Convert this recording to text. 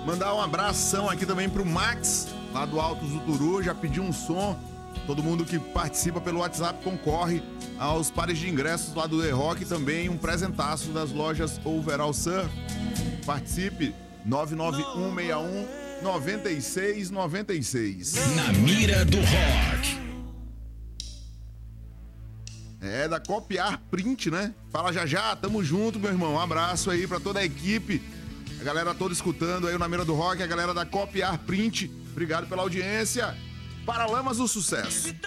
Mandar um abração aqui também pro Max, lá do Altos do Turu, já pediu um som. Todo mundo que participa pelo WhatsApp concorre aos pares de ingressos lá do The Rock e também um presentaço das lojas Overall Surf. Participe, 99161-9696. Na mira do rock. É, da Copiar Print, né? Fala já, tamo junto, meu irmão. Um abraço aí pra toda a equipe. A galera toda escutando aí o Na Mira do Rock, a galera da Copiar Print. Obrigado pela audiência. Paralamas do Sucesso.